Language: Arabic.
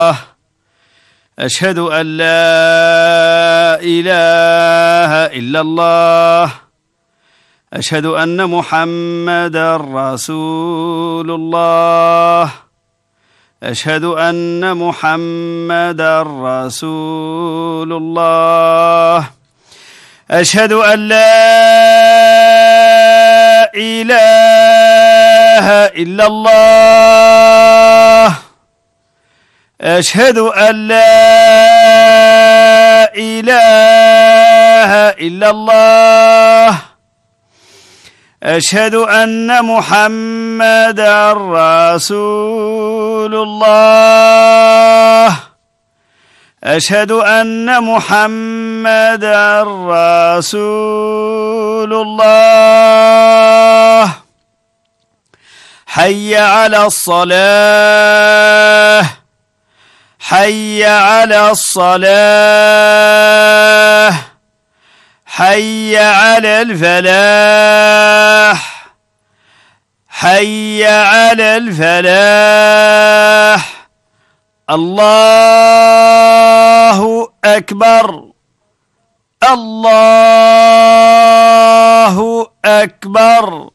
أشهد أن لا إله إلا الله. أشهد أن محمدا رسول الله. أشهد أن محمدا رسول الله. أشهد أن لا إله إلا الله. أشهد أن لا إله إلا الله. أشهد أن محمدا رسول الله. أشهد أن محمدا رسول الله. حي على الصلاة. حي على الصلاة. حي على الفلاح. حي على الفلاح. الله أكبر. الله أكبر.